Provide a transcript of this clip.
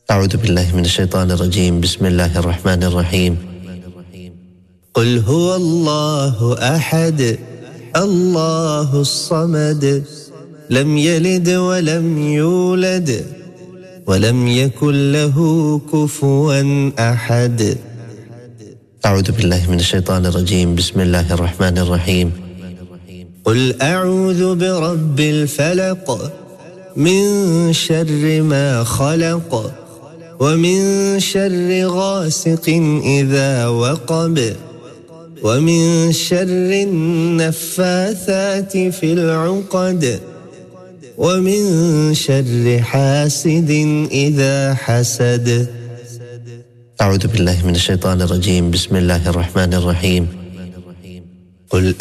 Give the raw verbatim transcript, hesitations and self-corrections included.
أعوذ بالله من الشيطان الرجيم. بسم الله الرحمن الرحيم. قل هو الله أحد الله الصمد لم يلد ولم يولد ولم يكن له كفوا أحد. أعوذ بالله من الشيطان الرجيم. بسم الله الرحمن الرحيم. قل أعوذ برب الفلق من شر ما خلق ومن شر غاسق إذا وقب ومن شر النفاثات في العقد ومن شر حاسد إذا حسد. أعوذ بالله من الشيطان الرجيم. بسم الله الرحمن الرحيم. قل